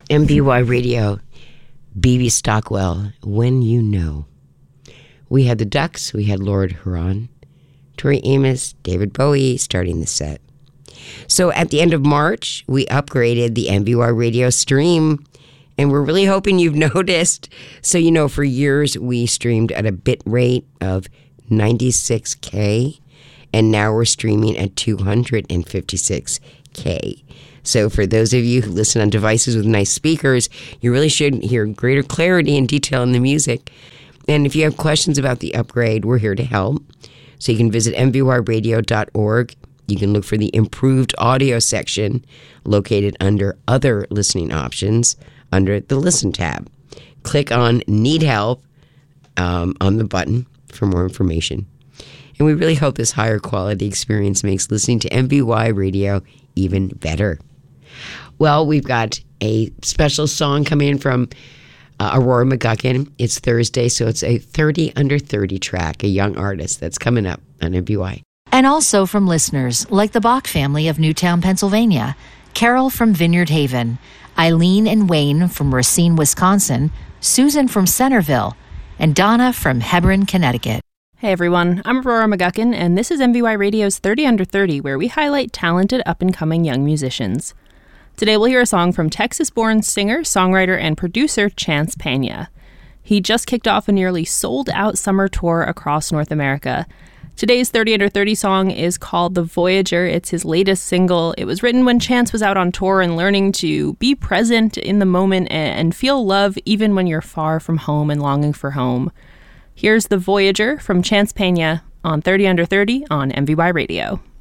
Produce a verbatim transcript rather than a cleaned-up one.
M B Y Radio, B B Stockwell, When You Know. We had the Ducks, we had Lord Huron, Tori Amos, David Bowie starting the set. So at the end of March, we upgraded the M B Y Radio stream, and we're really hoping you've noticed. So, you know, for years we streamed at a bit rate of ninety-six K, and now we're streaming at two hundred fifty-six K. So for those of you who listen on devices with nice speakers, you really should hear greater clarity and detail in the music. And if you have questions about the upgrade, we're here to help. So you can visit m b y radio dot org. You can look for the improved audio section located under Other Listening Options under the Listen tab. Click on Need Help um, on the button for more information. And we really hope this higher quality experience makes listening to M B Y Radio even better. Well, we've got a special song coming in from uh, Aurora McGuckin. It's Thursday, so it's a thirty under thirty track, a young artist that's coming up on M B Y. And also from listeners like the Bach family of Newtown, Pennsylvania, Carol from Vineyard Haven, Eileen and Wayne from Racine, Wisconsin, Susan from Centerville, and Donna from Hebron, Connecticut. Hey everyone, I'm Aurora McGuckin, and this is M B Y Radio's thirty under thirty, where we highlight talented up-and-coming young musicians. Today we'll hear a song from Texas-born singer, songwriter, and producer Chance Pena. He just kicked off a nearly sold-out summer tour across North America. Today's thirty under thirty song is called The Voyager. It's his latest single. It was written when Chance was out on tour and learning to be present in the moment and feel love even when you're far from home and longing for home. Here's The Voyager from Chance Pena on thirty under thirty on M V Y Radio.